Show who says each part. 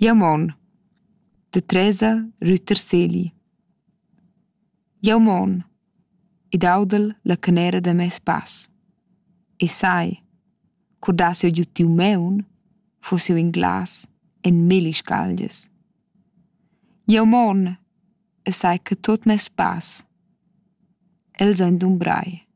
Speaker 1: Jaumon, de Teresa Rüterseli. Jaumon, id audel la canera da mes pass. E sai, curdà siu giutiu meun, fossiu in glas en meli scalgias. Jaumon, e sai che tot mes pass. Els ein d'un brai.